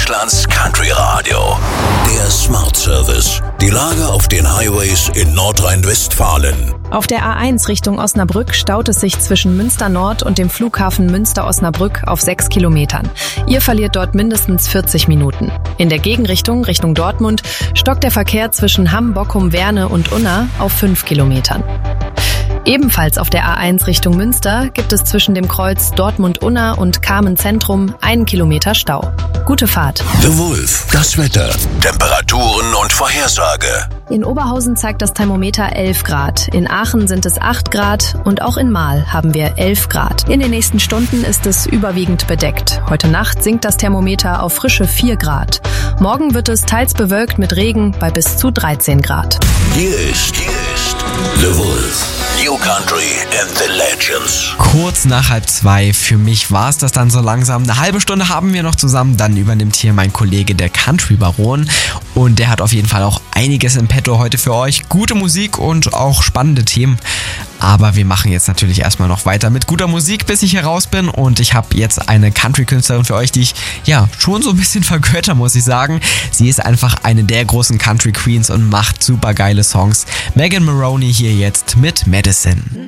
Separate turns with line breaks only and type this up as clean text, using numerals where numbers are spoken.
Deutschlands Country Radio. Der Smart Service. Die Lage auf den Highways in Nordrhein-Westfalen.
Auf der A1 Richtung Osnabrück staut es sich zwischen Münster Nord und dem Flughafen Münster-Osnabrück auf 6 Kilometern. Ihr verliert dort mindestens 40 Minuten. In der Gegenrichtung, Richtung Dortmund, stockt der Verkehr zwischen Hamm, Bockum, Werne und Unna auf 5 Kilometern. Ebenfalls auf der A1 Richtung Münster gibt es zwischen dem Kreuz Dortmund-Unna und Kamen-Zentrum 1 Kilometer Stau. Gute Fahrt.
The Wolf, das Wetter, Temperaturen und Vorhersage.
In Oberhausen zeigt das Thermometer 11 Grad, in Aachen sind es 8 Grad und auch in Mahl haben wir 11 Grad. In den nächsten Stunden ist es überwiegend bedeckt. Heute Nacht sinkt das Thermometer auf frische 4 Grad. Morgen wird es teils bewölkt mit Regen bei bis zu 13 Grad.
Hier ist The Wolf. New Country and the Legends.
Kurz nach 1:30. Für mich war es das dann so langsam. Eine halbe Stunde haben wir noch zusammen. Dann übernimmt hier mein Kollege, der Country Baron. Und der hat auf jeden Fall auch einiges im Petto heute für euch. Gute Musik und auch spannende Themen. Aber wir machen jetzt natürlich erstmal noch weiter mit guter Musik, bis ich heraus bin. Und ich habe jetzt eine Country-Künstlerin für euch, die ich schon so ein bisschen vergötter, muss ich sagen. Sie ist einfach eine der großen Country-Queens und macht super geile Songs. Megan Moroney hier jetzt mit Medicine.